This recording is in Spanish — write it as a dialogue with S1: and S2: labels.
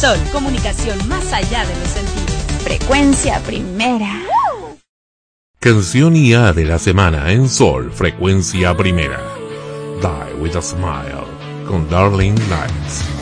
S1: Sol, comunicación más allá de los sentidos.
S2: Frecuencia primera.
S3: Canción IA de la semana en Sol, frecuencia primera. Die with a Smile, con Darling Nights.